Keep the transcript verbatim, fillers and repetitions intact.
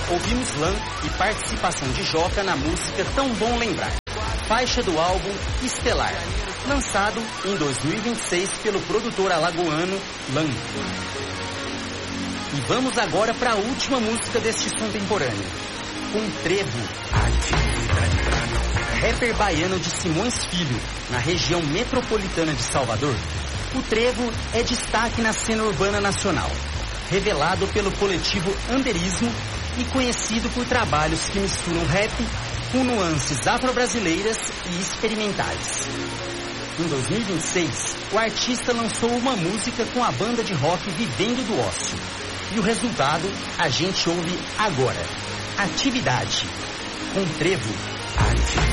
ouvimos Lan e participação de Joca na música Tão Bom Lembrar, faixa do álbum Estelar, lançado em dois mil e vinte e seis pelo produtor alagoano Lan. E vamos agora para a última música deste contemporâneo, com Trevo, rapper baiano de Simões Filho, na região metropolitana de Salvador. O Trevo é destaque na cena urbana nacional, revelado pelo coletivo Anderismo e conhecido por trabalhos que misturam rap com nuances afro-brasileiras e experimentais. Em dois mil e vinte e seis, o artista lançou uma música com a banda de rock Vivendo do Ócio. E o resultado a gente ouve agora. Atividade. Com Trevo. Atividade.